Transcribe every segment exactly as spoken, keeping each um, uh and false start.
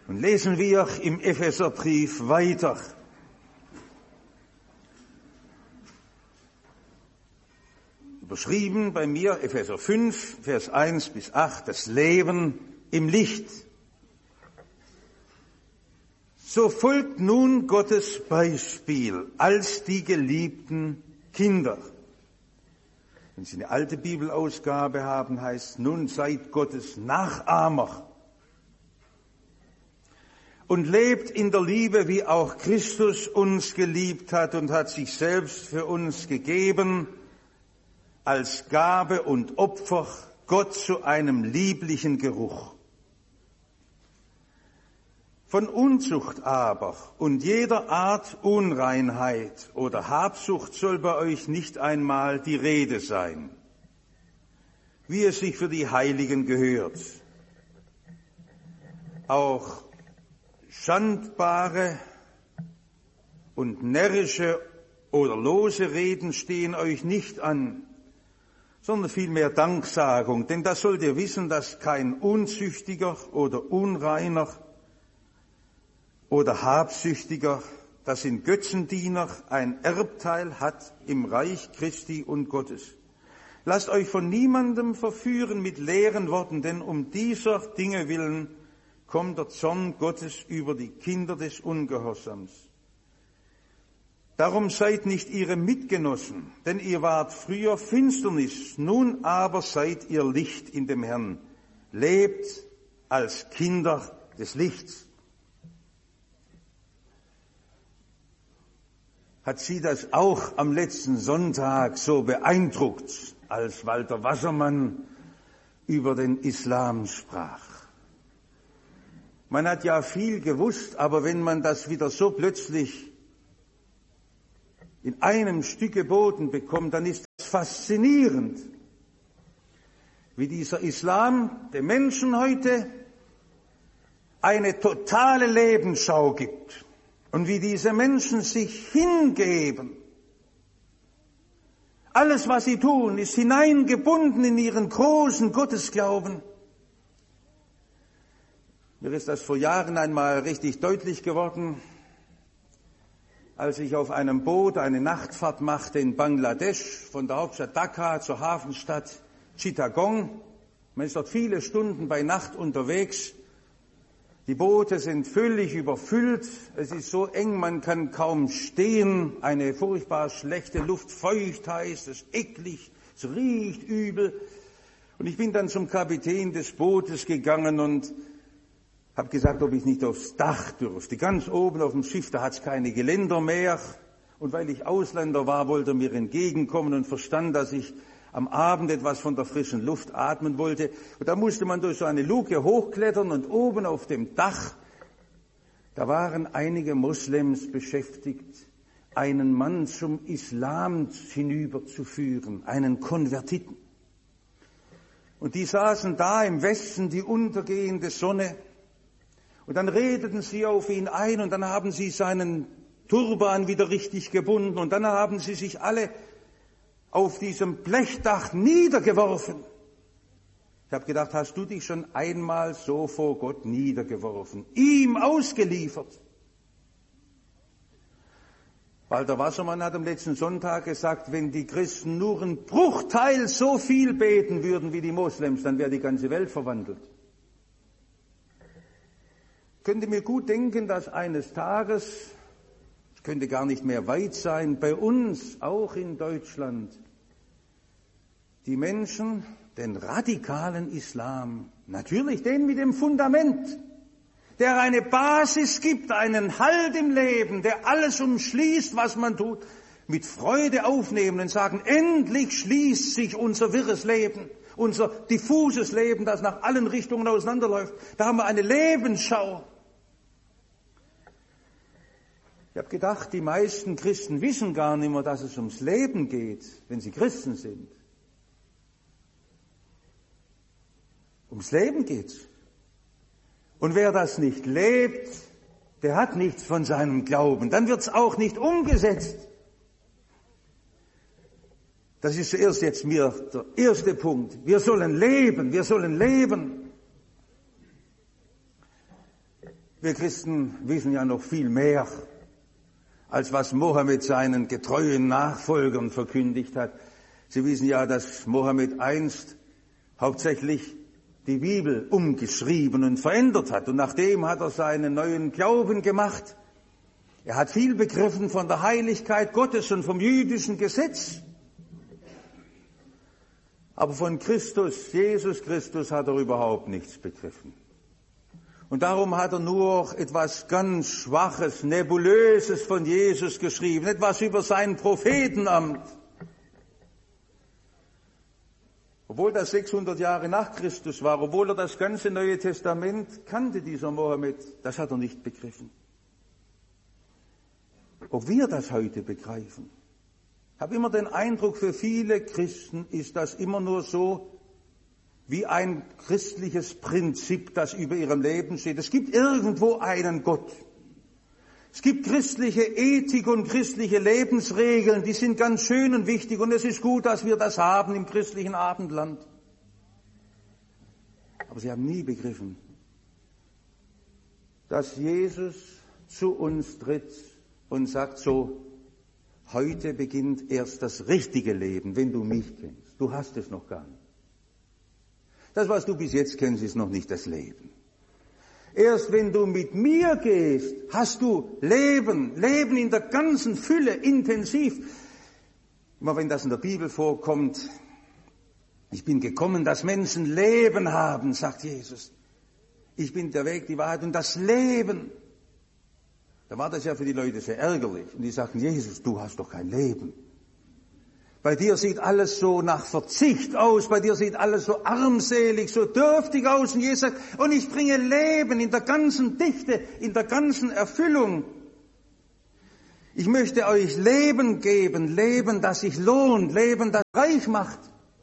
Und lesen wir im Epheserbrief weiter. Überschrieben bei mir Epheser fünf, Vers eins bis acht, das Leben im Licht. So folgt nun Gottes Beispiel als die geliebten Kinder. Wenn Sie eine alte Bibelausgabe haben, heißt nun seid Gottes Nachahmer. Und lebt in der Liebe, wie auch Christus uns geliebt hat und hat sich selbst für uns gegeben, als Gabe und Opfer Gott zu einem lieblichen Geruch. Von Unzucht aber und jeder Art Unreinheit oder Habsucht soll bei euch nicht einmal die Rede sein, wie es sich für die Heiligen gehört. Auch schandbare und närrische oder lose Reden stehen euch nicht an, sondern vielmehr Danksagung. Denn das sollt ihr wissen, dass kein Unzüchtiger oder Unreiner oder Habsüchtiger, das sind Götzendiener, ein Erbteil hat im Reich Christi und Gottes. Lasst euch von niemandem verführen mit leeren Worten, denn um dieser Dinge willen kommt der Zorn Gottes über die Kinder des Ungehorsams. Darum seid nicht ihre Mitgenossen, denn ihr wart früher Finsternis, nun aber seid ihr Licht in dem Herrn. Lebt als Kinder des Lichts. Hat Sie das auch am letzten Sonntag so beeindruckt, als Walter Wassermann über den Islam sprach? Man hat ja viel gewusst, aber wenn man das wieder so plötzlich in einem Stück geboten bekommt, dann ist das faszinierend, wie dieser Islam den Menschen heute eine totale Lebensschau gibt. Und wie diese Menschen sich hingeben. Alles, was sie tun, ist hineingebunden in ihren großen Gottesglauben. Mir ist das vor Jahren einmal richtig deutlich geworden, als ich auf einem Boot eine Nachtfahrt machte in Bangladesch, von der Hauptstadt Dhaka zur Hafenstadt Chittagong. Man ist dort viele Stunden bei Nacht unterwegs. Die Boote sind völlig überfüllt, es ist so eng, man kann kaum stehen, eine furchtbar schlechte Luft, feucht heiß, es ist eklig, es riecht übel. Und ich bin dann zum Kapitän des Bootes gegangen und habe gesagt, ob ich nicht aufs Dach dürfte. Ganz oben auf dem Schiff, da hat es keine Geländer mehr. Und weil ich Ausländer war, wollte er mir entgegenkommen und verstand, dass ich am Abend etwas von der frischen Luft atmen wollte. Und da musste man durch so eine Luke hochklettern und oben auf dem Dach, da waren einige Moslems beschäftigt, einen Mann zum Islam hinüberzuführen, einen Konvertiten. Und die saßen da im Westen, die untergehende Sonne, und dann redeten sie auf ihn ein und dann haben sie seinen Turban wieder richtig gebunden und dann haben sie sich alle auf diesem Blechdach niedergeworfen. Ich habe gedacht, hast du dich schon einmal so vor Gott niedergeworfen, ihm ausgeliefert? Walter Wassermann hat am letzten Sonntag gesagt, wenn die Christen nur einen Bruchteil so viel beten würden wie die Moslems, dann wäre die ganze Welt verwandelt. Ich könnte mir gut denken, dass eines Tages, es könnte gar nicht mehr weit sein, bei uns, auch in Deutschland, die Menschen den radikalen Islam, natürlich den mit dem Fundament, der eine Basis gibt, einen Halt im Leben, der alles umschließt, was man tut, mit Freude aufnehmen und sagen, endlich schließt sich unser wirres Leben, unser diffuses Leben, das nach allen Richtungen auseinanderläuft. Da haben wir eine Lebensschau. Ich habe gedacht, die meisten Christen wissen gar nicht mehr, dass es ums Leben geht, wenn sie Christen sind. Ums Leben geht's. Und wer das nicht lebt, der hat nichts von seinem Glauben. Dann wird's auch nicht umgesetzt. Das ist zuerst jetzt mir der erste Punkt. Wir sollen leben, wir sollen leben. Wir Christen wissen ja noch viel mehr, als was Mohammed seinen getreuen Nachfolgern verkündigt hat. Sie wissen ja, dass Mohammed einst hauptsächlich die Bibel umgeschrieben und verändert hat. Und nachdem hat er seinen neuen Glauben gemacht. Er hat viel begriffen von der Heiligkeit Gottes und vom jüdischen Gesetz. Aber von Christus, Jesus Christus, hat er überhaupt nichts begriffen. Und darum hat er nur etwas ganz Schwaches, Nebulöses von Jesus geschrieben, etwas über sein Prophetenamt. Obwohl das sechshundert Jahre nach Christus war, obwohl er das ganze Neue Testament kannte, dieser Mohammed, das hat er nicht begriffen. Ob wir das heute begreifen? Ich habe immer den Eindruck, für viele Christen ist das immer nur so wie ein christliches Prinzip, das über ihrem Leben steht. Es gibt irgendwo einen Gott. Es gibt christliche Ethik und christliche Lebensregeln, die sind ganz schön und wichtig und es ist gut, dass wir das haben im christlichen Abendland. Aber sie haben nie begriffen, dass Jesus zu uns tritt und sagt so, heute beginnt erst das richtige Leben, wenn du mich kennst. Du hast es noch gar nicht. Das, was du bis jetzt kennst, ist noch nicht das Leben. Erst wenn du mit mir gehst, hast du Leben, Leben in der ganzen Fülle, intensiv. Immer wenn das in der Bibel vorkommt, ich bin gekommen, dass Menschen Leben haben, sagt Jesus. Ich bin der Weg, die Wahrheit und das Leben. Da war das ja für die Leute sehr ärgerlich. Und die sagten, Jesus, du hast doch kein Leben. Bei dir sieht alles so nach Verzicht aus, bei dir sieht alles so armselig, so dürftig aus. Und Jesus sagt, und ich bringe Leben in der ganzen Dichte, in der ganzen Erfüllung. Ich möchte euch Leben geben, Leben, das sich lohnt, Leben, das reich macht.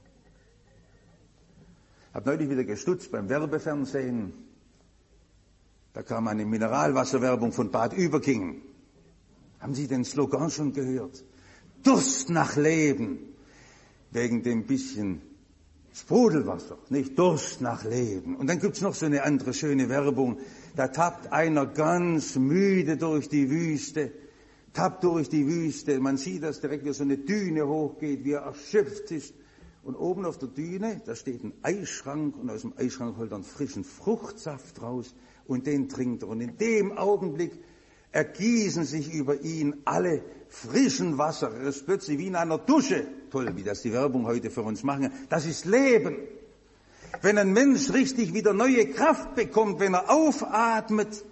Ich habe neulich wieder gestutzt beim Werbefernsehen. Da kam eine Mineralwasserwerbung von Bad Überkingen. Haben Sie den Slogan schon gehört? Durst nach Leben, wegen dem bisschen Sprudelwasser, nicht Durst nach Leben. Und dann gibt's noch so eine andere schöne Werbung, da tappt einer ganz müde durch die Wüste, tappt durch die Wüste, man sieht das direkt, wie so eine Düne hochgeht, wie er erschöpft ist. Und oben auf der Düne, da steht ein Eisschrank und aus dem Eisschrank holt er einen frischen Fruchtsaft raus und den trinkt er. Und in dem Augenblick ergießen sich über ihn alle frischen Wasser. Das ist plötzlich wie in einer Dusche. Toll, wie das die Werbung heute für uns machen. Das ist Leben. Wenn ein Mensch richtig wieder neue Kraft bekommt, wenn er aufatmet.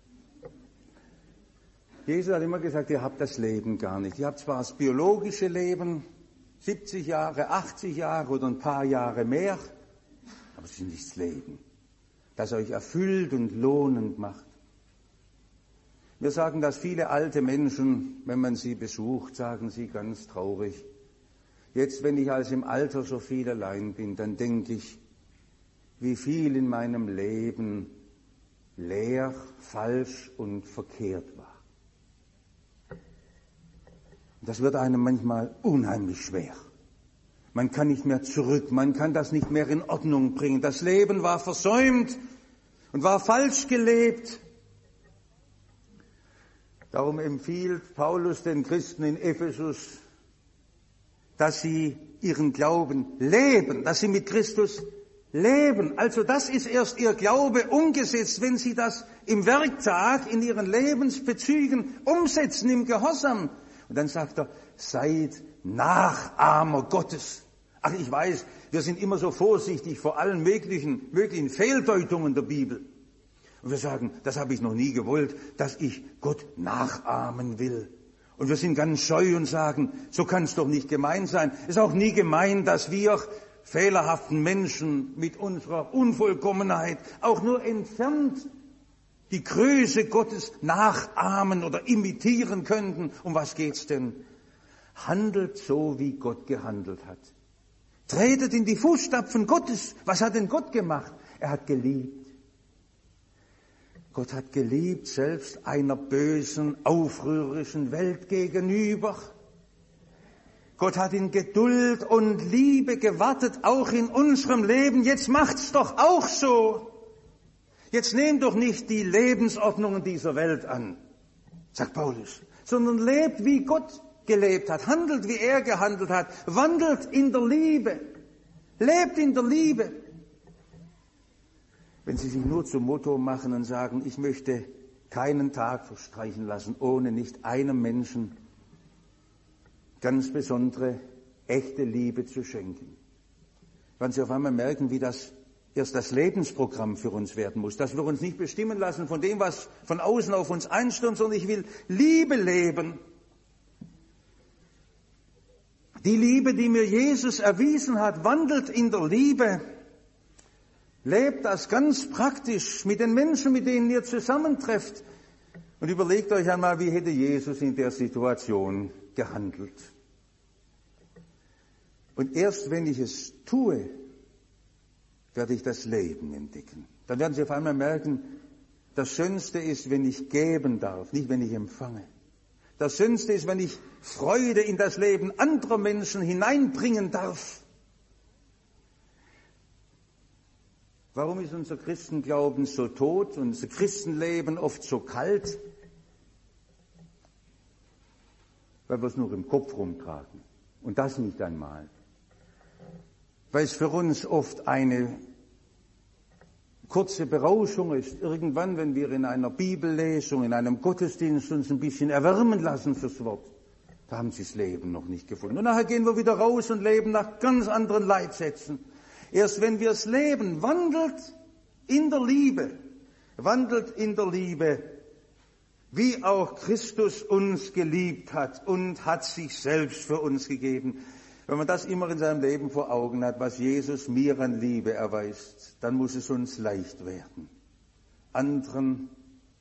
Jesus hat immer gesagt, ihr habt das Leben gar nicht. Ihr habt zwar das biologische Leben, siebzig Jahre, achtzig Jahre oder ein paar Jahre mehr, aber es ist nicht das Leben, das euch erfüllt und lohnend macht. Wir sagen, dass viele alte Menschen, wenn man sie besucht, sagen sie ganz traurig, jetzt, wenn ich als im Alter so viel allein bin, dann denke ich, wie viel in meinem Leben leer, falsch und verkehrt war. Das wird einem manchmal unheimlich schwer. Man kann nicht mehr zurück, man kann das nicht mehr in Ordnung bringen. Das Leben war versäumt und war falsch gelebt. Darum empfiehlt Paulus den Christen in Ephesus, dass sie ihren Glauben leben, dass sie mit Christus leben. Also das ist erst ihr Glaube umgesetzt, wenn sie das im Werktag, in ihren Lebensbezügen umsetzen, im Gehorsam. Und dann sagt er, seid Nachahmer Gottes. Ach, ich weiß, wir sind immer so vorsichtig vor allen möglichen, möglichen Fehldeutungen der Bibel. Und wir sagen, das habe ich noch nie gewollt, dass ich Gott nachahmen will. Und wir sind ganz scheu und sagen, so kann es doch nicht gemeint sein. Es ist auch nie gemeint, dass wir fehlerhaften Menschen mit unserer Unvollkommenheit auch nur entfernt die Größe Gottes nachahmen oder imitieren könnten. Um was geht's denn? Handelt so, wie Gott gehandelt hat. Tretet in die Fußstapfen Gottes. Was hat denn Gott gemacht? Er hat geliebt. Gott hat geliebt, selbst einer bösen, aufrührerischen Welt gegenüber. Gott hat in Geduld und Liebe gewartet, auch in unserem Leben. Jetzt macht's doch auch so. Jetzt nehmt doch nicht die Lebensordnungen dieser Welt an, sagt Paulus, sondern lebt, wie Gott gelebt hat, handelt, wie er gehandelt hat, wandelt in der Liebe, lebt in der Liebe. Wenn Sie sich nur zum Motto machen und sagen, ich möchte keinen Tag verstreichen lassen, ohne nicht einem Menschen ganz besondere, echte Liebe zu schenken, werden Sie auf einmal merken, wie das erst das Lebensprogramm für uns werden muss, dass wir uns nicht bestimmen lassen von dem, was von außen auf uns einstürmt, sondern ich will Liebe leben. Die Liebe, die mir Jesus erwiesen hat, wandelt in der Liebe. Lebt das ganz praktisch mit den Menschen, mit denen ihr zusammentrefft. Und überlegt euch einmal, wie hätte Jesus in der Situation gehandelt. Und erst wenn ich es tue, werde ich das Leben entdecken. Dann werden Sie auf einmal merken, das Schönste ist, wenn ich geben darf, nicht wenn ich empfange. Das Schönste ist, wenn ich Freude in das Leben anderer Menschen hineinbringen darf. Warum ist unser Christenglauben so tot, unser Christenleben oft so kalt? Weil wir es nur im Kopf rumtragen. Und das nicht einmal. Weil es für uns oft eine kurze Berauschung ist. Irgendwann, wenn wir in einer Bibellesung, in einem Gottesdienst uns ein bisschen erwärmen lassen fürs Wort, da haben Sie das Leben noch nicht gefunden. Und nachher gehen wir wieder raus und leben nach ganz anderen Leitsätzen. Erst wenn wir es leben, wandelt in der Liebe, wandelt in der Liebe, wie auch Christus uns geliebt hat und hat sich selbst für uns gegeben. Wenn man das immer in seinem Leben vor Augen hat, was Jesus mir an Liebe erweist, dann muss es uns leicht werden, anderen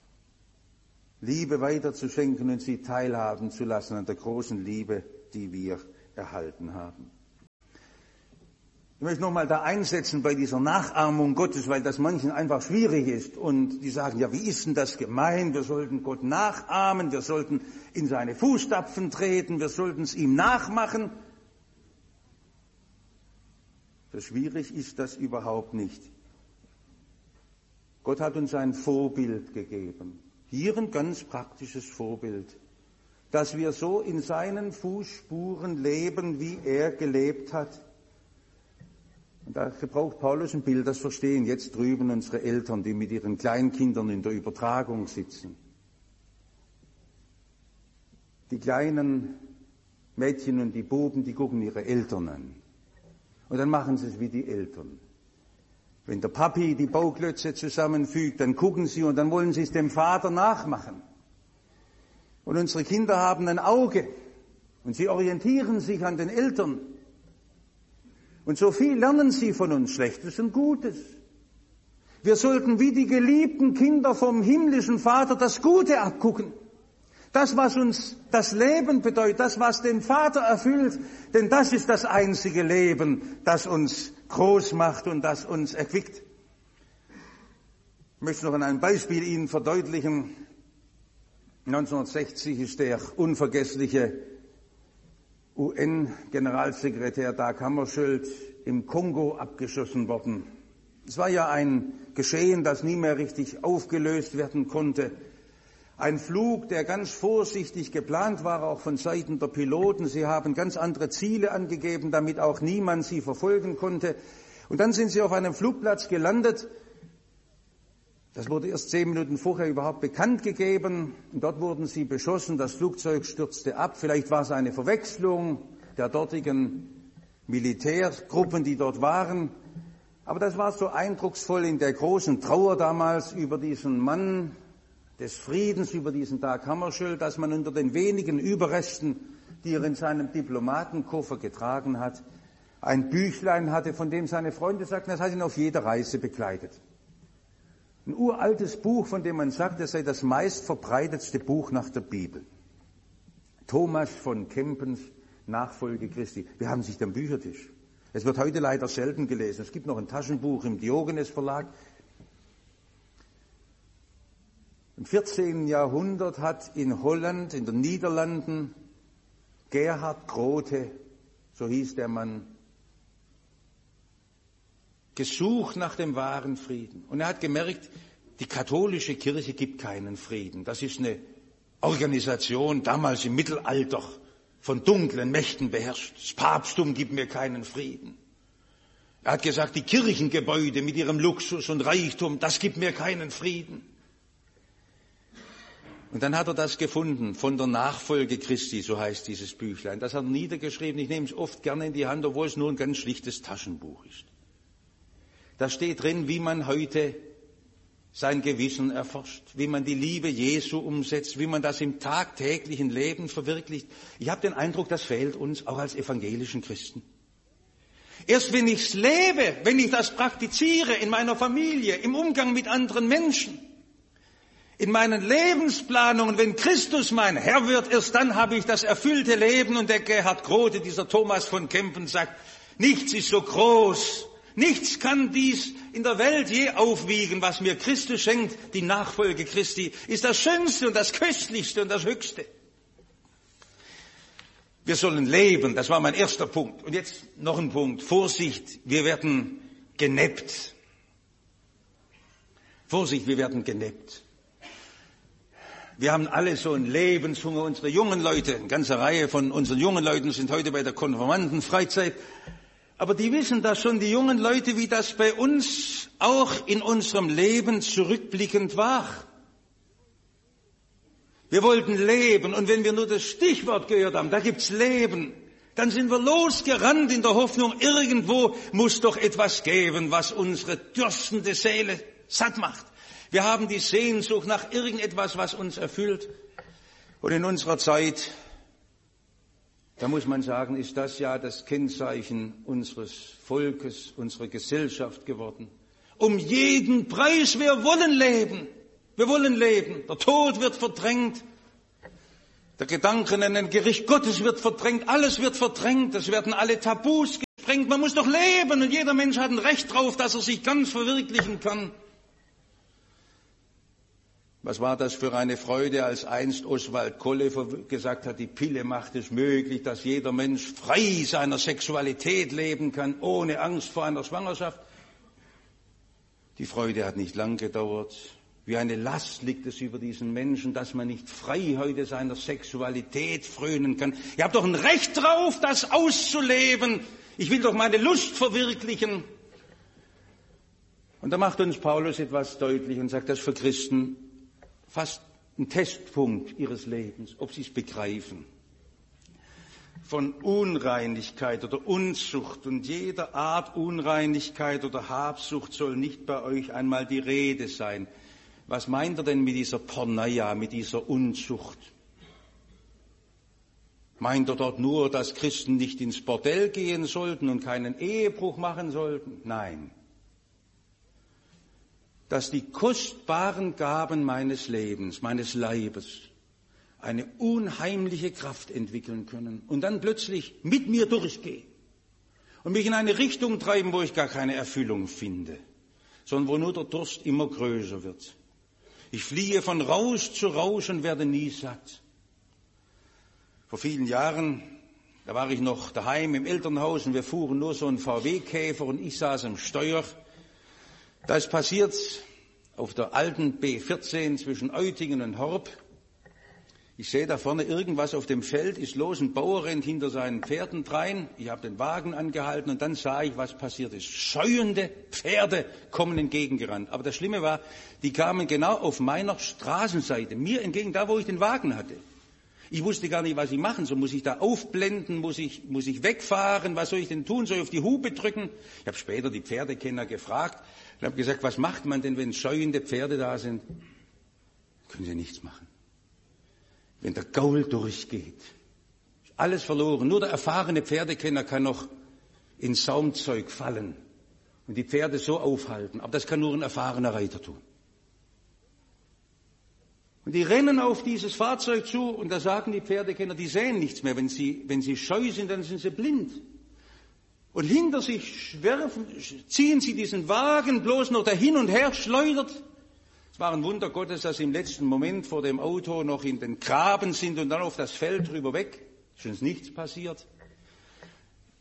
Liebe weiterzuschenken und sie teilhaben zu lassen an der großen Liebe, die wir erhalten haben. Ich möchte nochmal da einsetzen bei dieser Nachahmung Gottes, weil das manchen einfach schwierig ist. Und die sagen, ja, wie ist denn das gemeint? Wir sollten Gott nachahmen, wir sollten in seine Fußstapfen treten, wir sollten es ihm nachmachen. So schwierig ist das überhaupt nicht. Gott hat uns ein Vorbild gegeben. Hier ein ganz praktisches Vorbild, dass wir so in seinen Fußspuren leben, wie er gelebt hat. Und da gebraucht Paulus ein Bild, das verstehen jetzt drüben unsere Eltern, die mit ihren Kleinkindern in der Übertragung sitzen. Die kleinen Mädchen und die Buben, die gucken ihre Eltern an. Und dann machen sie es wie die Eltern. Wenn der Papi die Bauklötze zusammenfügt, dann gucken sie und dann wollen sie es dem Vater nachmachen. Und unsere Kinder haben ein Auge und sie orientieren sich an den Eltern. Und so viel lernen sie von uns, Schlechtes und Gutes. Wir sollten wie die geliebten Kinder vom himmlischen Vater das Gute abgucken. Das, was uns das Leben bedeutet, das, was den Vater erfüllt, denn das ist das einzige Leben, das uns groß macht und das uns erquickt. Ich möchte noch an einem Beispiel Ihnen verdeutlichen. neunzehnhundertsechzig ist der unvergessliche U N-Generalsekretär Dag Hammarskjöld im Kongo abgeschossen worden. Es war ja ein Geschehen, das nie mehr richtig aufgelöst werden konnte. Ein Flug, der ganz vorsichtig geplant war, auch von Seiten der Piloten. Sie haben ganz andere Ziele angegeben, damit auch niemand sie verfolgen konnte. Und dann sind sie auf einem Flugplatz gelandet. Das wurde erst zehn Minuten vorher überhaupt bekannt gegeben. Und dort wurden sie beschossen. Das Flugzeug stürzte ab. Vielleicht war es eine Verwechslung der dortigen Militärgruppen, die dort waren. Aber das war so eindrucksvoll in der großen Trauer damals über diesen Mann des Friedens, über diesen Dag Hammarskjöld, dass man unter den wenigen Überresten, die er in seinem Diplomatenkoffer getragen hat, ein Büchlein hatte, von dem seine Freunde sagten, das hat ihn auf jeder Reise begleitet. Ein uraltes Buch, von dem man sagt, es sei das meistverbreitetste Buch nach der Bibel. Thomas von Kempens Nachfolge Christi. Wir haben sich am Büchertisch. Es wird heute leider selten gelesen. Es gibt noch ein Taschenbuch im Diogenes Verlag. Im vierzehnten Jahrhundert hat in Holland, in den Niederlanden, Gerhard Grote, so hieß der Mann, gesucht nach dem wahren Frieden. Und er hat gemerkt, Die katholische Kirche gibt keinen Frieden. Das ist eine Organisation, damals im Mittelalter, von dunklen Mächten beherrscht. Das Papsttum gibt mir keinen Frieden. Er hat gesagt, die Kirchengebäude mit ihrem Luxus und Reichtum, das gibt mir keinen Frieden. Und dann hat er das gefunden, von der Nachfolge Christi, so heißt dieses Büchlein. Das hat er niedergeschrieben. Ich nehme es oft gerne in die Hand, obwohl es nur ein ganz schlichtes Taschenbuch ist. Da steht drin, wie man heute sein Gewissen erforscht, wie man die Liebe Jesu umsetzt, wie man das im tagtäglichen Leben verwirklicht. Ich habe den Eindruck, das fehlt uns auch als evangelischen Christen. Erst wenn ich es lebe, wenn ich das praktiziere in meiner Familie, im Umgang mit anderen Menschen, in meinen Lebensplanungen, wenn Christus mein Herr wird, erst dann habe ich das erfüllte Leben. Und der Gerhard Grote, dieser Thomas von Kempen, sagt, nichts ist so groß, nichts kann dies in der Welt je aufwiegen, was mir Christus schenkt. Die Nachfolge Christi ist das Schönste und das Köstlichste und das Höchste. Wir sollen leben, das war mein erster Punkt. Und jetzt noch ein Punkt, Vorsicht, wir werden geneppt. Vorsicht, wir werden geneppt. Wir haben alle so einen Lebenshunger, unsere jungen Leute, eine ganze Reihe von unseren jungen Leuten sind heute bei der Konfirmandenfreizeit. Aber die wissen das schon, die jungen Leute, wie das bei uns auch in unserem Leben zurückblickend war. Wir wollten leben und wenn wir nur das Stichwort gehört haben, da gibt's Leben, dann sind wir losgerannt in der Hoffnung, irgendwo muss doch etwas geben, was unsere dürstende Seele satt macht. Wir haben die Sehnsucht nach irgendetwas, was uns erfüllt. Und in unserer Zeit, da muss man sagen, ist das ja das Kennzeichen unseres Volkes, unserer Gesellschaft geworden. Um jeden Preis, wir wollen leben. Wir wollen leben. Der Tod wird verdrängt. Der Gedanke an ein Gericht Gottes wird verdrängt. Alles wird verdrängt. Es werden alle Tabus gesprengt. Man muss doch leben und jeder Mensch hat ein Recht drauf, dass er sich ganz verwirklichen kann. Was war das für eine Freude, als einst Oswald Kolle gesagt hat, die Pille macht es möglich, dass jeder Mensch frei seiner Sexualität leben kann, ohne Angst vor einer Schwangerschaft. Die Freude hat nicht lang gedauert. Wie eine Last liegt es über diesen Menschen, dass man nicht frei heute seiner Sexualität frönen kann. Ihr habt doch ein Recht drauf, das auszuleben. Ich will doch meine Lust verwirklichen. Und da macht uns Paulus etwas deutlich und sagt, das für Christen fast ein Testpunkt ihres Lebens, ob sie es begreifen. Von Unreinigkeit oder Unzucht und jeder Art Unreinigkeit oder Habsucht soll nicht bei euch einmal die Rede sein. Was meint er denn mit dieser Porneia, mit dieser Unzucht? Meint er dort nur, dass Christen nicht ins Bordell gehen sollten und keinen Ehebruch machen sollten? Nein. Dass die kostbaren Gaben meines Lebens, meines Leibes, eine unheimliche Kraft entwickeln können und dann plötzlich mit mir durchgehen und mich in eine Richtung treiben, wo ich gar keine Erfüllung finde, sondern wo nur der Durst immer größer wird. Ich fliehe von Rausch zu Rausch und werde nie satt. Vor vielen Jahren, da war ich noch daheim im Elternhaus und wir fuhren nur so einen V W-Käfer und ich saß am Steuer. Da ist passiert auf der alten B vierzehn zwischen Eutingen und Horb. Ich sehe da vorne irgendwas auf dem Feld, ist los, ein Bauer rennt hinter seinen Pferden drein. Ich habe den Wagen angehalten und dann sah ich, was passiert ist. Scheuende Pferde kommen entgegengerannt. Aber das Schlimme war, die kamen genau auf meiner Straßenseite, mir entgegen, da wo ich den Wagen hatte. Ich wusste gar nicht, was ich machen soll. Muss ich da aufblenden? Muss ich, muss ich wegfahren? Was soll ich denn tun? Soll ich auf die Hupe drücken? Ich habe später die Pferdekenner gefragt und habe gesagt, was macht man denn, wenn scheuende Pferde da sind? Können Sie nichts machen. Wenn der Gaul durchgeht, ist alles verloren. Nur der erfahrene Pferdekenner kann noch ins Saumzeug fallen und die Pferde so aufhalten. Aber das kann nur ein erfahrener Reiter tun. Und die rennen auf dieses Fahrzeug zu und da sagen die Pferdekenner, die sehen nichts mehr. Wenn sie, wenn sie scheu sind, dann sind sie blind. Und hinter sich werfen, ziehen sie diesen Wagen bloß noch dahin und her schleudert. Es war ein Wunder Gottes, dass sie im letzten Moment vor dem Auto noch in den Graben sind und dann auf das Feld drüber weg. Ist uns nichts passiert.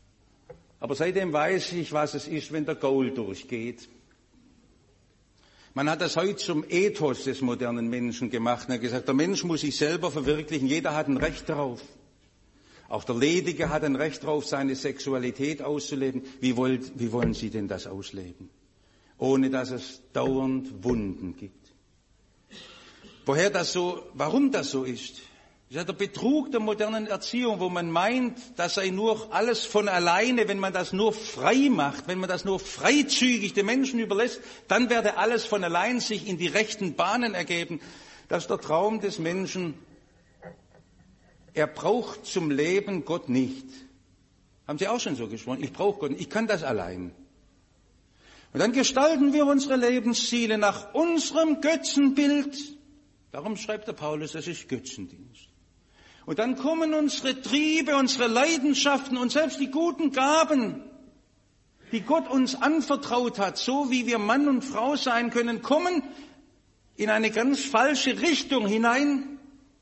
Aber seitdem weiß ich, was es ist, wenn der Gaul durchgeht. Man hat das heute zum Ethos des modernen Menschen gemacht. Man hat gesagt, der Mensch muss sich selber verwirklichen. Jeder hat ein Recht darauf. Auch der Ledige hat ein Recht darauf, seine Sexualität auszuleben. Wie, wollt, wie wollen Sie denn das ausleben? Ohne dass es dauernd Wunden gibt. Woher das so, warum das so ist? Das ist ja der Betrug der modernen Erziehung, wo man meint, das sei nur alles von alleine, wenn man das nur frei macht, wenn man das nur freizügig den Menschen überlässt, dann werde alles von allein sich in die rechten Bahnen ergeben. Das ist der Traum des Menschen. Er braucht zum Leben Gott nicht. Haben Sie auch schon so gesprochen? Ich brauche Gott nicht, ich kann das allein. Und dann gestalten wir unsere Lebensziele nach unserem Götzenbild. Darum schreibt der Paulus, das ist Götzendienst. Und dann kommen unsere Triebe, unsere Leidenschaften und selbst die guten Gaben, die Gott uns anvertraut hat, so wie wir Mann und Frau sein können, kommen in eine ganz falsche Richtung hinein.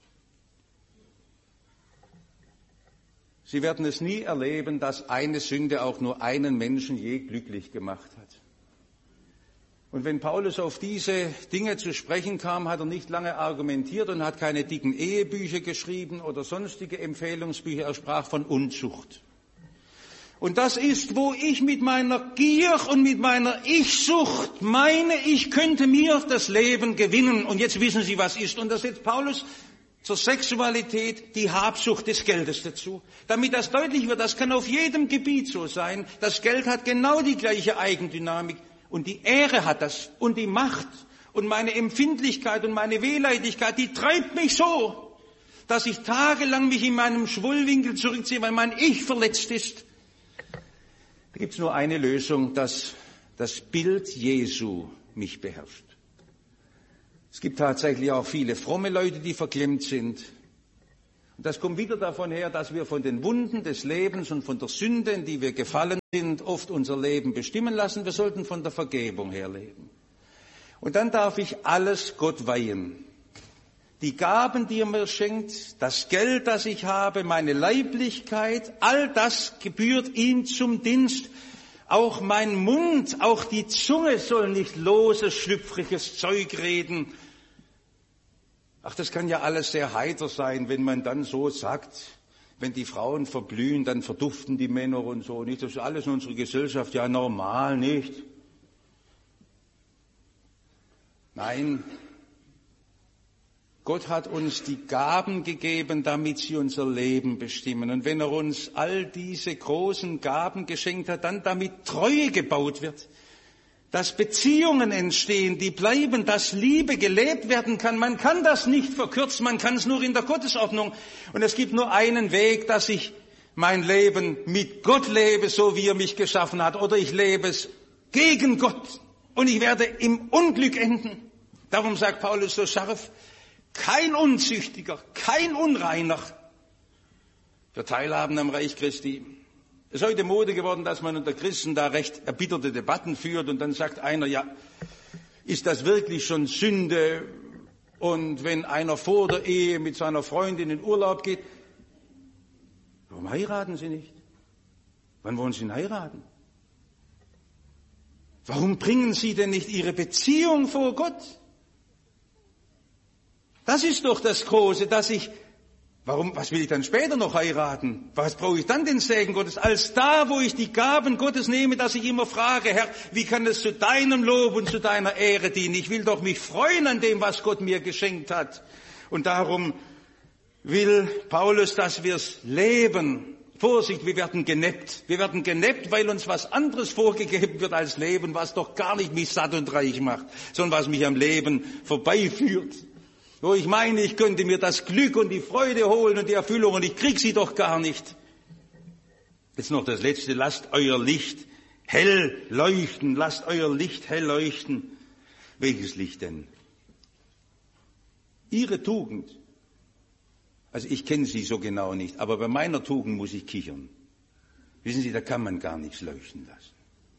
Sie werden es nie erleben, dass eine Sünde auch nur einen Menschen je glücklich gemacht hat. Und wenn Paulus auf diese Dinge zu sprechen kam, hat er nicht lange argumentiert und hat keine dicken Ehebücher geschrieben oder sonstige Empfehlungsbücher. Er sprach von Unzucht. Und das ist, wo ich mit meiner Gier und mit meiner Ich-Sucht meine, ich könnte mir das Leben gewinnen. Und jetzt wissen Sie, was ist. Und da setzt Paulus zur Sexualität die Habsucht des Geldes dazu. Damit das deutlich wird, das kann auf jedem Gebiet so sein. Das Geld hat genau die gleiche Eigendynamik. Und die Ehre hat das und die Macht und meine Empfindlichkeit und meine Wehleidigkeit, die treibt mich so, dass ich tagelang mich in meinem Schwullwinkel zurückziehe, weil mein Ich verletzt ist. Da gibt es nur eine Lösung, dass das Bild Jesu mich beherrscht. Es gibt tatsächlich auch viele fromme Leute, die verklemmt sind. Und das kommt wieder davon her, dass wir von den Wunden des Lebens und von der Sünde, in die wir gefallen sind, oft unser Leben bestimmen lassen. Wir sollten von der Vergebung her leben. Und dann darf ich alles Gott weihen. Die Gaben, die er mir schenkt, das Geld, das ich habe, meine Leiblichkeit, all das gebührt ihm zum Dienst. Auch mein Mund, auch die Zunge soll nicht loses, schlüpfriges Zeug reden. Ach, das kann ja alles sehr heiter sein, wenn man dann so sagt, wenn die Frauen verblühen, dann verduften die Männer und so. Nicht? Das ist alles in unserer Gesellschaft ja normal, nicht? Nein, Gott hat uns die Gaben gegeben, damit sie unser Leben bestimmen. Und wenn er uns all diese großen Gaben geschenkt hat, dann damit Treue gebaut wird, dass Beziehungen entstehen, die bleiben, dass Liebe gelebt werden kann. Man kann das nicht verkürzen, man kann es nur in der Gottesordnung. Und es gibt nur einen Weg, dass ich mein Leben mit Gott lebe, so wie er mich geschaffen hat, oder ich lebe es gegen Gott und ich werde im Unglück enden. Darum sagt Paulus so scharf, kein Unzüchtiger, kein Unreiner wird teilhaben am Reich Christi. Es ist heute Mode geworden, dass man unter Christen da recht erbitterte Debatten führt und dann sagt einer, ja, ist das wirklich schon Sünde? Und wenn einer vor der Ehe mit seiner Freundin in Urlaub geht, warum heiraten Sie nicht? Wann wollen Sie ihn heiraten? Warum bringen Sie denn nicht Ihre Beziehung vor Gott? Das ist doch das Große, dass ich, warum, was will ich dann später noch heiraten? Was brauche ich dann den Segen Gottes? Als da, wo ich die Gaben Gottes nehme, dass ich immer frage, Herr, wie kann es zu deinem Lob und zu deiner Ehre dienen? Ich will doch mich freuen an dem, was Gott mir geschenkt hat. Und darum will Paulus, dass wir es leben. Vorsicht, wir werden geneppt. Wir werden geneppt, weil uns was anderes vorgegeben wird als Leben, was doch gar nicht mich satt und reich macht, sondern was mich am Leben vorbeiführt. Wo ich meine, ich könnte mir das Glück und die Freude holen und die Erfüllung und ich krieg sie doch gar nicht. Jetzt noch das Letzte, lasst euer Licht hell leuchten, lasst euer Licht hell leuchten. Welches Licht denn? Ihre Tugend. Also ich kenne sie so genau nicht, aber bei meiner Tugend muss ich kichern. Wissen Sie, da kann man gar nichts leuchten lassen.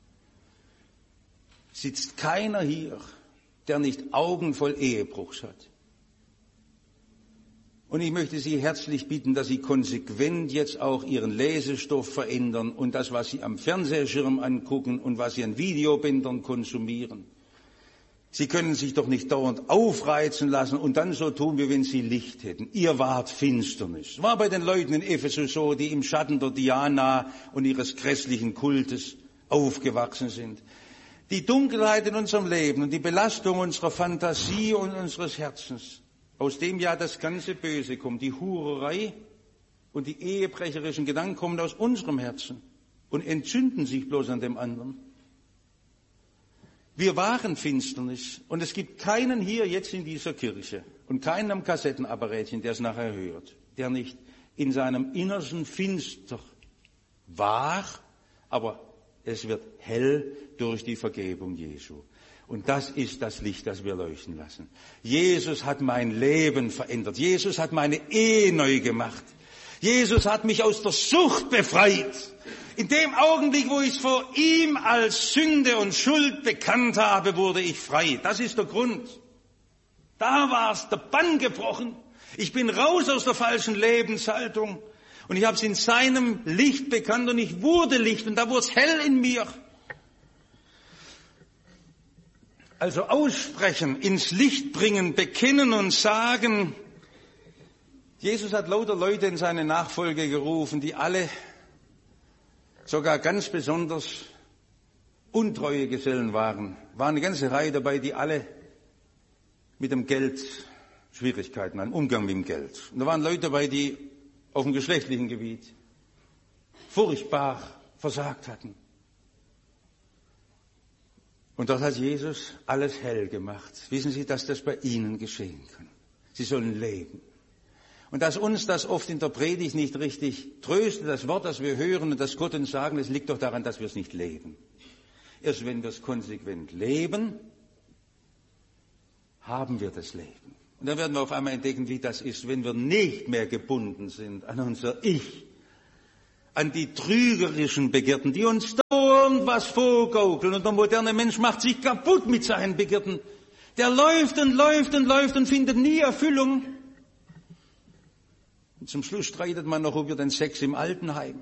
Sitzt keiner hier, der nicht Augen voll Ehebruchs hat. Und ich möchte Sie herzlich bitten, dass Sie konsequent jetzt auch Ihren Lesestoff verändern und das, was Sie am Fernsehschirm angucken und was Sie an Videobändern konsumieren. Sie können sich doch nicht dauernd aufreizen lassen und dann so tun, wie wenn Sie Licht hätten. Ihr wart Finsternis. War bei den Leuten in Ephesus so, die im Schatten der Diana und ihres grässlichen Kultes aufgewachsen sind. Die Dunkelheit in unserem Leben und die Belastung unserer Fantasie und unseres Herzens, aus dem ja das ganze Böse kommt, die Hurerei und die ehebrecherischen Gedanken kommen aus unserem Herzen und entzünden sich bloß an dem anderen. Wir waren Finsternis und es gibt keinen hier jetzt in dieser Kirche und keinen am Kassettenapparätchen, der es nachher hört, der nicht in seinem Innersten finster war, aber es wird hell durch die Vergebung Jesu. Und das ist das Licht, das wir leuchten lassen. Jesus hat mein Leben verändert. Jesus hat meine Ehe neu gemacht. Jesus hat mich aus der Sucht befreit. In dem Augenblick, wo ich es vor ihm als Sünde und Schuld bekannt habe, wurde ich frei. Das ist der Grund. Da war es, der Bann gebrochen. Ich bin raus aus der falschen Lebenshaltung. Und ich habe es in seinem Licht bekannt und ich wurde Licht und da wurde es hell in mir. Also aussprechen, ins Licht bringen, bekennen und sagen. Jesus hat lauter Leute in seine Nachfolge gerufen, die alle sogar ganz besonders untreue Gesellen waren. War eine ganze Reihe dabei, die alle mit dem Geld Schwierigkeiten hatten, Umgang mit dem Geld. Und da waren Leute dabei, die auf dem geschlechtlichen Gebiet furchtbar versagt hatten. Und dort hat Jesus alles hell gemacht. Wissen Sie, dass das bei Ihnen geschehen kann? Sie sollen leben. Und dass uns das oft in der Predigt nicht richtig tröstet, das Wort, das wir hören und das Gott uns sagen, es liegt doch daran, dass wir es nicht leben. Erst wenn wir es konsequent leben, haben wir das Leben. Und dann werden wir auf einmal entdecken, wie das ist, wenn wir nicht mehr gebunden sind an unser Ich, an die trügerischen Begierden, die uns irgendwas vorgaukeln. Und der moderne Mensch macht sich kaputt mit seinen Begierden. Der läuft und läuft und läuft und findet nie Erfüllung. Und zum Schluss streitet man noch über den Sex im Altenheim.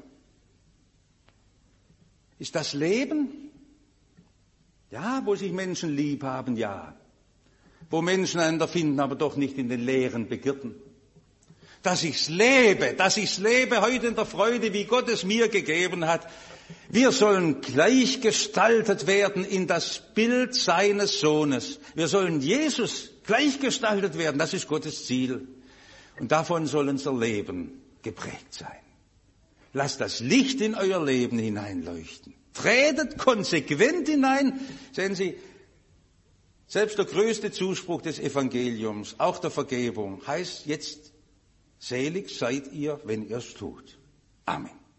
Ist das Leben? Ja, wo sich Menschen lieb haben, ja. Wo Menschen einander finden, aber doch nicht in den leeren Begierden. Dass ich's lebe, dass ich's lebe heute in der Freude, wie Gott es mir gegeben hat. Wir sollen gleichgestaltet werden in das Bild seines Sohnes. Wir sollen Jesus gleichgestaltet werden, das ist Gottes Ziel. Und davon soll unser Leben geprägt sein. Lasst das Licht in euer Leben hineinleuchten. Tretet konsequent hinein. Sehen Sie, selbst der größte Zuspruch des Evangeliums, auch der Vergebung, heißt jetzt, selig seid ihr, wenn ihr es tut. Amen.